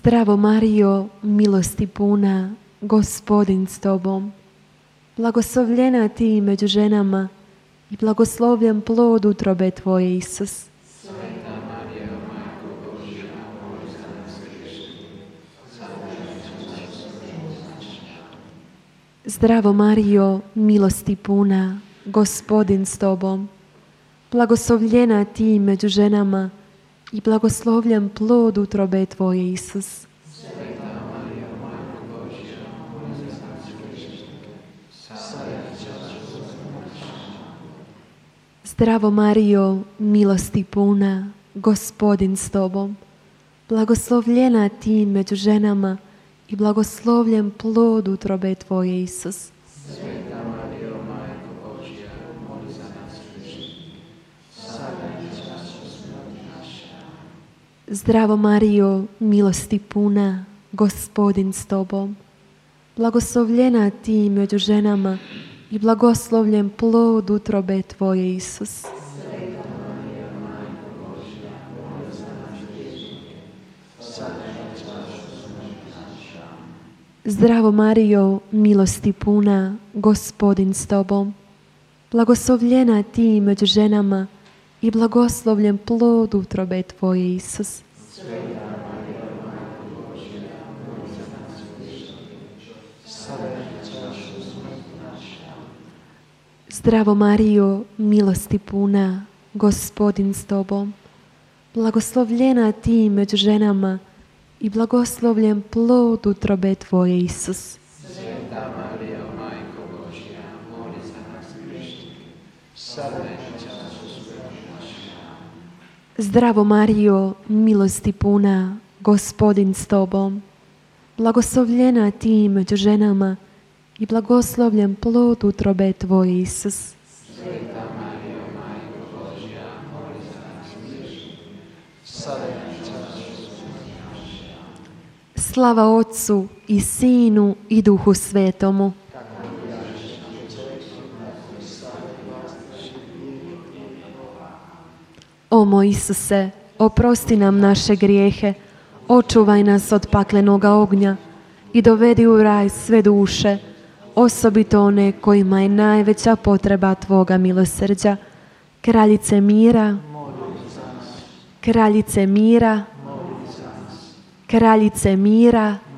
Zdravo Marijo, milosti puna, Gospodin s tobom. Blagoslovljena ti među ženama i blagoslovljen plod utrobe tvoje, Isus. Sveta Marija, Majko Božja, moli za nas grešnike, sada i na čas naše. Zdravo Marijo, milosti puna, Gospodin s tobom. Blagoslovljena ti među ženama i blagoslovljen plod utrobe tvoje, Isus. Sveta Marija, Majko Božja, moli za nas grešnike, sada i na čas naše. Zdravo Marijo, milosti puna, Gospodin s tobom. Blagoslovljena ti među ženama i blagoslovljen plod utrobe tvoje, Isus. Sveta Marija, Majko Božja, moli za nas grešnike, sada i na čas naše. Zdravo Marijo, milosti puna, Gospodin s tobom. Blagoslovljena ti među ženama i blagoslovljen plod utrobe tvoje, Isus. Sveta Marija, Majko Božja, moli za nas grešnike, sada i na čas naše. Zdravo Marijo, milosti puna, Gospodin s tobom. Blagoslovljena ti među ženama i blagoslovljen plod utrobe tvoje, Isus. Sveta Marija, Majko Božja, moli za nas grešnike, sada i na čas naše. Zdravo Marijo, milosti puna, Gospodin s tobom. Blagoslovljena ti među ženama i blagoslovljen plod utrobe tvoje, Isus. Sveta Marija, Majko Božja, moli za nas grešnike, sada i na čas naše. Zdravo Marijo, milosti puna, Gospodin s tobom. Blagoslovljena ti među ženama i blagoslovljen plod utrobe tvoje, Isus. Sveta Marija, Majko Božja, moli za nas grešnike, sada i na čas naše. Slava Otcu i Sinu i Duhu Svetomu. O moj Isuse, oprosti nam naše grijehe, očuvaj nas od paklenoga ognja i dovedi u raj sve duše, osobito one kojima je najveća potreba Tvoga milosrđa. Kraljice mira, Kraljice mira, Kraljice mira,